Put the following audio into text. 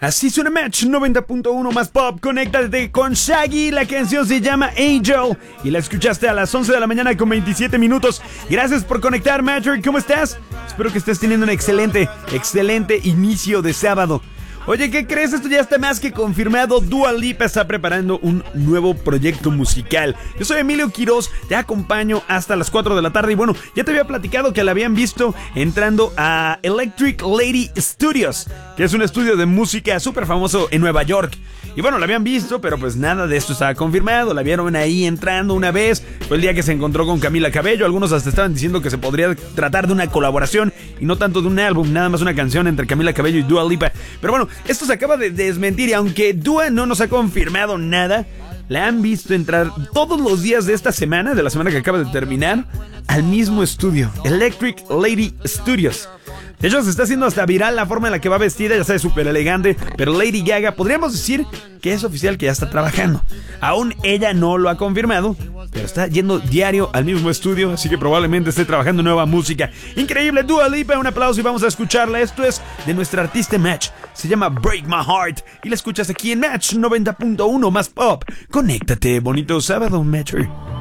Así suena Match 90.1 más pop. Conéctate con Shaggy. La canción se llama Angel y la escuchaste a las 11 de la mañana con 27 minutos. Gracias por conectar, Matcher. ¿Cómo estás? Espero que estés teniendo un excelente inicio de sábado. Oye, ¿qué crees? Esto ya está más que confirmado. Dua Lipa está preparando un nuevo proyecto musical. Yo soy Emilio Quiroz, te acompaño hasta las 4 de la tarde. Y bueno, ya te había platicado que la habían visto entrando a Electric Lady Studios, que es un estudio de música súper famoso en Nueva York. Y bueno, la habían visto, pero pues nada de esto estaba confirmado. La vieron ahí entrando una vez. Fue el día que se encontró con Camila Cabello. Algunos hasta estaban diciendo que se podría tratar de una colaboración y no tanto de un álbum, nada más una canción entre Camila Cabello y Dua Lipa. Pero bueno, esto se acaba de desmentir y aunque Dua no nos ha confirmado nada, la han visto entrar todos los días de esta semana, de la semana que acaba de terminar, al mismo estudio, Electric Lady Studios. De hecho, se está haciendo hasta viral la forma en la que va vestida, ya sabe, súper elegante. Pero Lady Gaga, podríamos decir que es oficial que ya está trabajando. Aún ella no lo ha confirmado, pero está yendo diario al mismo estudio, así que probablemente esté trabajando nueva música. Increíble, Dua Lipa, un aplauso y vamos a escucharla. Esto es de nuestra artista Match, se llama Break My Heart y la escuchas aquí en Match 90.1 más pop. Conéctate, bonito sábado, Matcher.